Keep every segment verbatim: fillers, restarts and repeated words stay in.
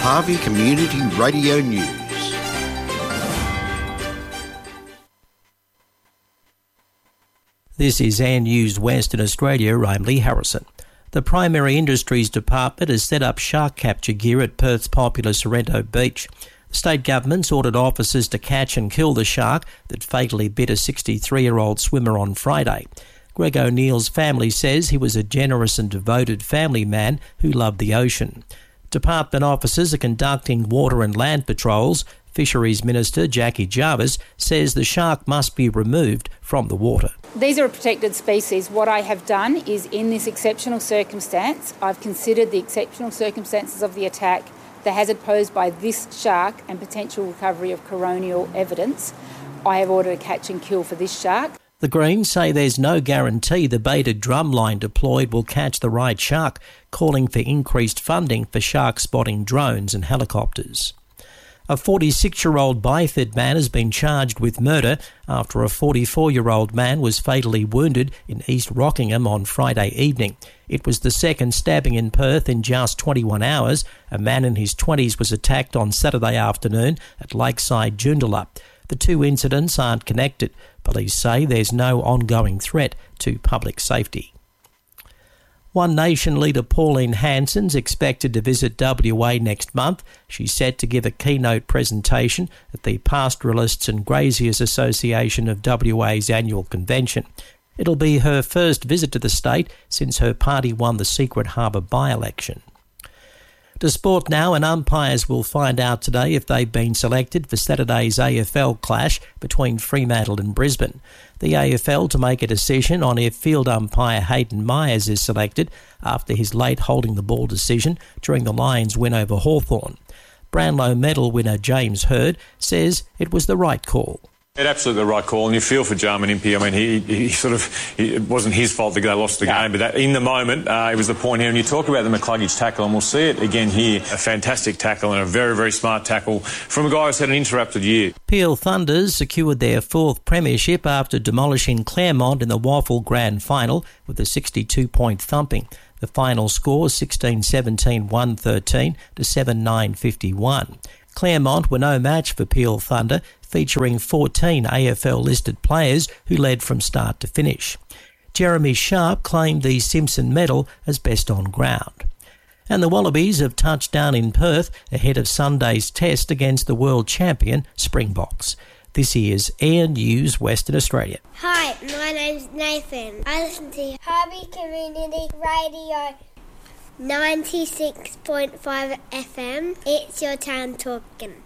Harvey Community Radio News. This is Air News Western Australia. I'm Lee Harrison. The Primary Industries Department has set up shark capture gear at Perth's popular Sorrento Beach. The state government's ordered officers to catch and kill the shark that fatally bit a sixty-three-year-old swimmer on Friday. Greg O'Neill's family says he was a generous and devoted family man who loved the ocean. Department officers are conducting water and land patrols. Fisheries Minister Jackie Jarvis says the shark must be removed from the water. These are a protected species. What I have done is, in this exceptional circumstance, I've considered the exceptional circumstances of the attack, the hazard posed by this shark and potential recovery of coronial evidence. I have ordered a catch and kill for this shark. The Greens say there's no guarantee the baited drumline deployed will catch the right shark, calling for increased funding for shark spotting drones and helicopters. A forty-six-year-old Byford man has been charged with murder after a forty-four-year-old man was fatally wounded in East Rockingham on Friday evening. It was the second stabbing in Perth in just twenty-one hours. A man in his twenties was attacked on Saturday afternoon at Lakeside Joondalup. The two incidents aren't connected. Police say there's no ongoing threat to public safety. One Nation leader Pauline Hanson's expected to visit W A next month. She's set to give a keynote presentation at the Pastoralists and Graziers Association of W A's annual convention. It'll be her first visit to the state since her party won the Secret Harbour by-election. To sport now, and umpires will find out today if they've been selected for Saturday's A F L clash between Fremantle and Brisbane. The A F L to make a decision on if field umpire Hayden Myers is selected after his late holding the ball decision during the Lions' win over Hawthorn. Brownlow medal winner James Hird says it was the right call. It's absolutely the right call, and you feel for Jarman Impey. I mean, he, he sort of, he, it wasn't his fault that they lost the game, but that, in the moment, uh, it was the point here. And you talk about the McCluggage tackle, and we'll see it again here. A fantastic tackle and a very, very smart tackle from a guy who's had an interrupted year. Peel Thunders secured their fourth premiership after demolishing Claremont in the Waffle Grand Final with a sixty-two point thumping. The final score sixteen seventeen, one thirteen to seven nine fifty-one. Claremont were no match for Peel Thunder, featuring fourteen A F L-listed players who led from start to finish. Jeremy Sharp claimed the Simpson medal as best on ground. And the Wallabies have touched down in Perth ahead of Sunday's test against the world champion Springboks. This is Air News Western Australia. Hi, my name's Nathan. I listen to Harvey Community Radio ninety-six point five F M. It's your town talking.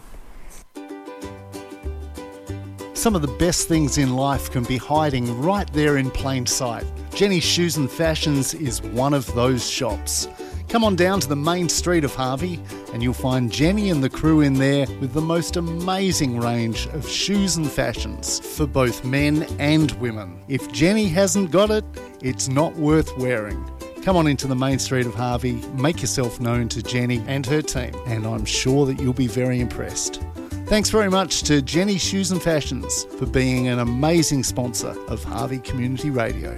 Some of the best things in life can be hiding right there in plain sight. Jenny's Shoes and Fashions is one of those shops. Come on down to the main street of Harvey and you'll find Jenny and the crew in there with the most amazing range of shoes and fashions for both men and women. If Jenny hasn't got it, it's not worth wearing. Come on into the main street of Harvey, make yourself known to Jenny and her team, and I'm sure that you'll be very impressed. Thanks very much to Jenny Shoes and Fashions for being an amazing sponsor of Harvey Community Radio.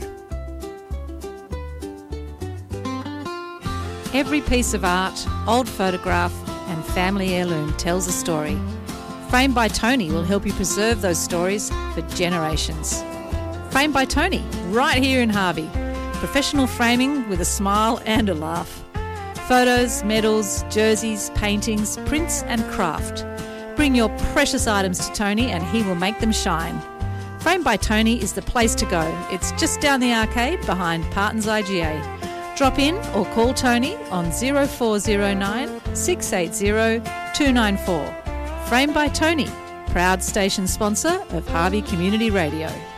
Every piece of art, old photograph and family heirloom tells a story. Framed by Tony will help you preserve those stories for generations. Framed by Tony, right here in Harvey. Professional framing with a smile and a laugh. Photos, medals, jerseys, paintings, prints and craft. Bring your precious items to Tony and he will make them shine. Framed by Tony is the place to go. It's just down the arcade behind Parton's I G A. Drop in or call Tony on zero four zero nine, six eight zero, two nine four. Framed by Tony, proud station sponsor of Harvey Community Radio.